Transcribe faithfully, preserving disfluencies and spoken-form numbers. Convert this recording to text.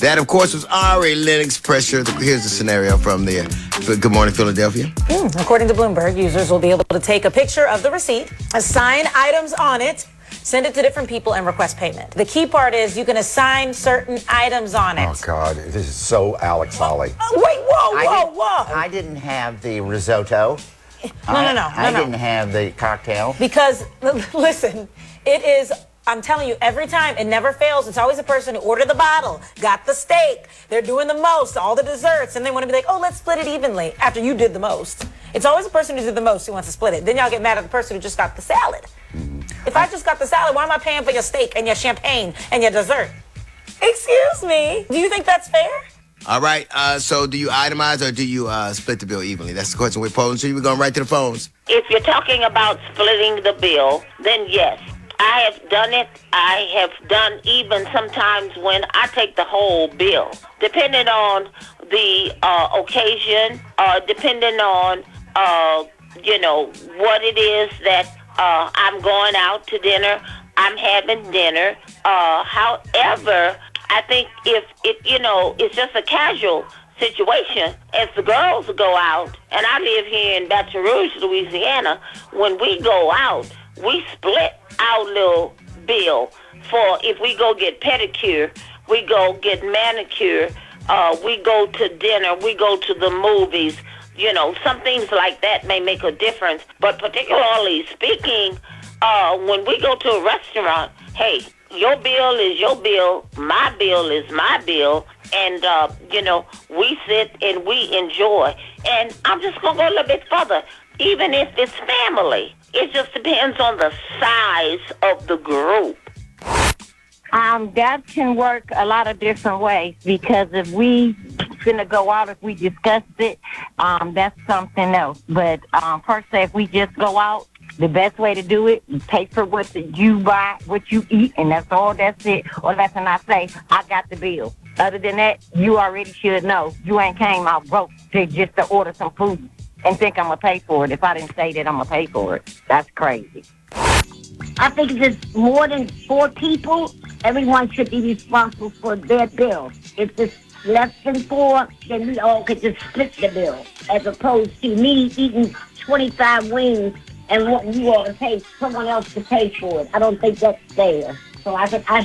That, of course, was Ari Lennox. Pressure. Here's the scenario from the uh, Good Morning Philadelphia. Mm, according to Bloomberg, users will be able to take a picture of the receipt, assign items on it, send it to different people, and request payment. The key part is you can assign certain items on it. Oh, God. This is so Alex Holly. Oh, wait, whoa, I whoa, did- whoa. I didn't have the risotto. No, I, no, no, no, I no. didn't have the cocktail. Because, listen, it is, I'm telling you, every time, it never fails. It's always a person who ordered the bottle, got the steak, they're doing the most, all the desserts, and they want to be like, oh, let's split it evenly after you did the most. It's always the person who did the most who wants to split it. Then y'all get mad at the person who just got the salad. Mm-hmm. If I just got the salad, why am I paying for your steak and your champagne and your dessert? Excuse me. Do you think that's fair? All right. Uh, so do you itemize or do you uh, split the bill evenly? That's the question we're posing to you. We're going right to the phones. If you're talking about splitting the bill, then yes. I have done it. I have done even sometimes when I take the whole bill. Depending on the uh, occasion, uh, depending on, uh, you know, what it is that uh, I'm going out to dinner, I'm having dinner. Uh, however, I think if it, you know, it's just a casual situation. As the girls go out, and I live here in Baton Rouge, Louisiana, when we go out, we split our little bill for if we go get pedicure, we go get manicure, uh, we go to dinner, we go to the movies. You know, some things like that may make a difference. But particularly speaking, uh, when we go to a restaurant, hey, your bill is your bill, my bill is my bill, and, uh, you know, we sit and we enjoy. And I'm just going to go a little bit further. Even if it's family, it just depends on the size of the group. Um, that can work a lot of different ways because if we gonna go out, if we discuss it, um, that's something else. But um, per se, if we just go out, the best way to do it, you pay for what you buy, what you eat, and that's all. That's it. Or that's when I say, I got the bill. Other than that, you already should know. You ain't came out broke to just to order some food and think I'm gonna pay for it. If I didn't say that, I'm gonna pay for it. That's crazy. I think if it's more than four people, everyone should be responsible for their bill. If it's less than four, then we all could just split the bill, as opposed to me eating twenty-five wings and wanting you all to pay, someone else to pay for it. I don't think that's fair. So I, could, I